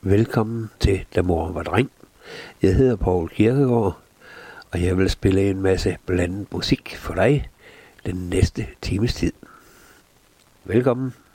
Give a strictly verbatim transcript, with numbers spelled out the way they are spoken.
Velkommen til Da Mor var dreng. Jeg hedder Poul Kirkegaard, og jeg vil spille en masse blandet musik for dig den næste times tid. Velkommen.